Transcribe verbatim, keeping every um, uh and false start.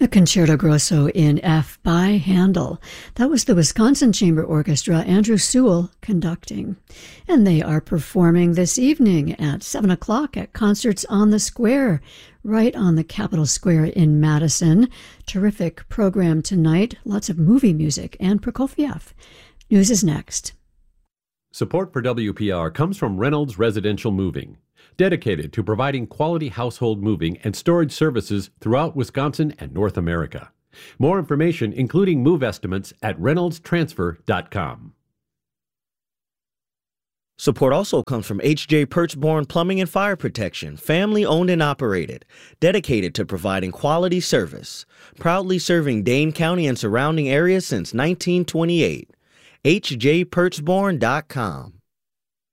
The Concerto Grosso in F by Handel. That was the Wisconsin Chamber Orchestra, Andrew Sewell conducting. And they are performing this evening at seven o'clock at Concerts on the Square, right on the Capitol Square in Madison. Terrific program tonight. Lots of movie music and Prokofiev. News is next. Support for W P R comes from Reynolds Residential Moving, dedicated to providing quality household moving and storage services throughout Wisconsin and North America. More information, including move estimates, at reynolds transfer dot com. Support also comes from H J Perchborn Plumbing and Fire Protection, family owned and operated, dedicated to providing quality service. Proudly serving Dane County and surrounding areas since nineteen twenty-eight. H J Perchborn dot com.